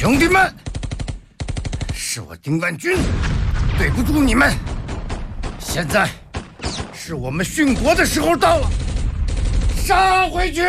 兄弟们，是我丁万军对不住你们。现在是我们殉国的时候到了，杀回去！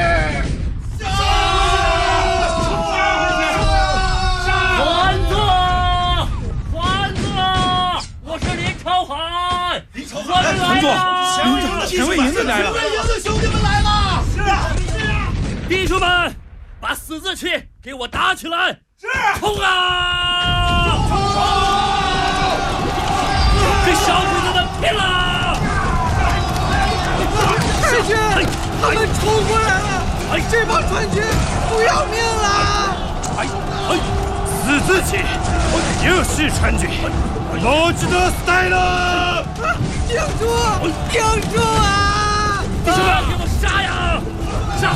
团座，前卫营的来了！前卫营的兄弟们来了！是啊， 弟兄们，把死字旗给我打起来！是，冲啊！跟小鬼子们拼了！ 师军，他们冲过来了！这帮川军不要命了！ 死字旗，又是川军！我知道死带了！ 顶住！顶住啊！ 弟兄们，给我杀呀！杀！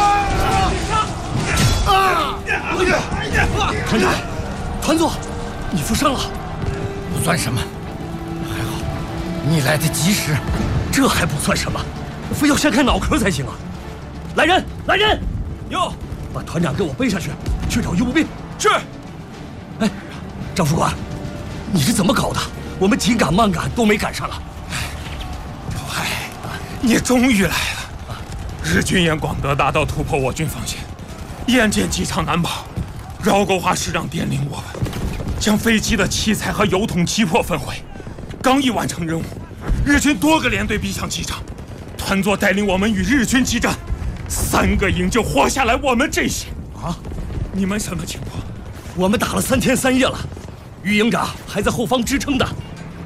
团长，团座，你负伤了， 不算什么，还好你来得及时。 这还不算什么，非要掀开脑壳才行啊！来人，来人！哟，把团长给我背上去，去找医务兵。是。哎，张副官，你是怎么搞的？我们紧赶慢赶都没赶上啊！ 周海，你终于来了！日军沿广德大道突破我军防线，眼见机场难保，饶国华师长电令我们将飞机的器材和油桶击破焚毁。刚一完成任务，日军多个连队逼向机场，团座带领我们与日军激战，3个营就活下来我们这些。 啊， 你们什么情况？ 我们打了3天3夜了，于营长还在后方支撑的。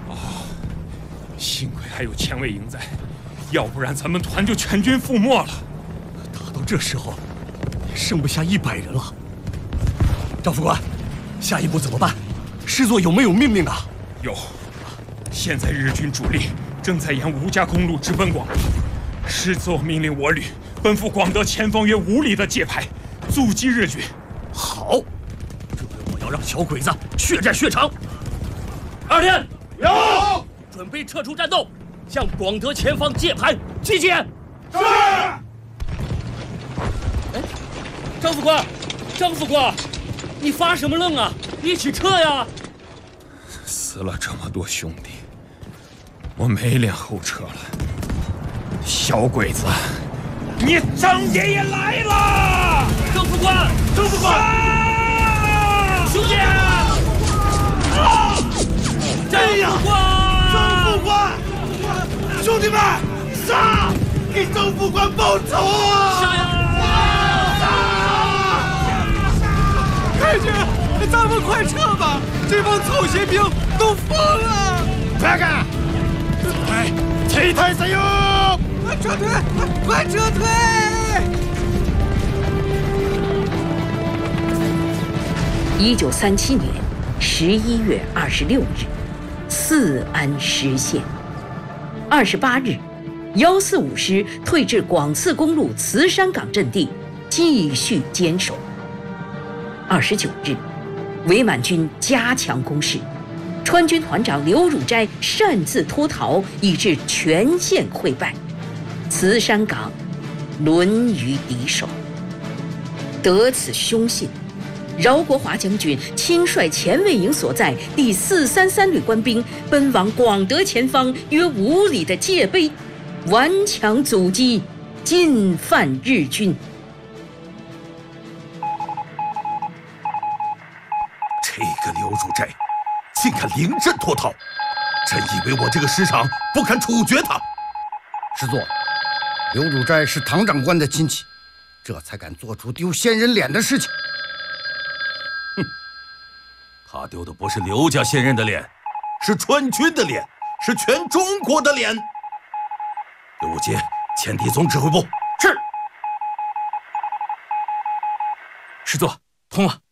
幸亏还有前卫营在，要不然咱们团就全军覆没了。 打到这时候，也剩不下100人了。张副官，下一步怎么办？师座有没有命令啊？ 有，现在日军主力正在沿吴家公路直奔广德，师座命令我旅奔赴广德前方约5里的界牌，阻击日军。 好，这回我要让小鬼子血债血偿。2天有。 准备撤出战斗，向广德前方界牌集结。 是。 哎，张副官，张副官，你发什么愣啊？一起撤呀！ 死了这么多兄弟，我没脸后撤了。小鬼子，你张爷爷来了！ 张副官， 张副官， 兄弟！张副官！ 张副官，兄弟们，杀！给张副官报仇啊！ 杀呀！ 太君，咱们快撤吧！这帮草鞋兵都疯了！ 快看，哎，退退使用！ 撤退！快撤退 ！1937年11月26日，四安失陷。28日，145师退至广次公路慈山岗阵地，继续坚守。29日，伪满军加强攻势，川军团长刘汝斋擅自脱逃，以致全线溃败，慈山岗沦于敌手。得此凶信，饶国华将军亲率前卫营所在第433旅官兵奔往广德前方约5里的界碑，顽强阻击，进犯日军。 这个刘汝斋竟敢临阵脱逃，真以为我这个师长不敢处决他？ 师座，刘汝斋是唐长官的亲戚，这才敢做出丢先人脸的事情。 他丢的不是刘家先人的脸，是川军的脸，是全中国的脸。刘杰，前敌总指挥部。 是。师座，通了。